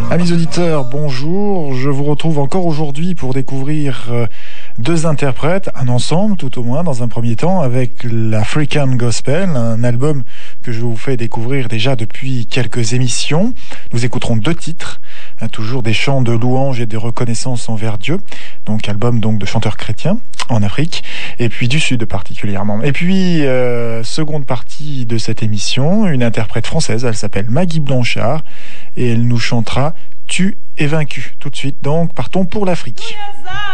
Amis auditeurs, bonjour. Je vous retrouve encore aujourd'hui pour découvrir deux interprètes, un ensemble tout au moins dans un premier temps, avec l'African Gospel, un album que je vous fais découvrir déjà depuis quelques émissions. Nous écouterons deux titres, toujours des chants de louange et de reconnaissance envers Dieu, donc album donc de chanteurs chrétiens en Afrique, et puis du Sud particulièrement. Et puis, seconde partie de cette émission, une interprète française, elle s'appelle Maggie Blanchard, et elle nous chantera « Tu es vaincu ». Tout de suite, donc, partons pour l'Afrique.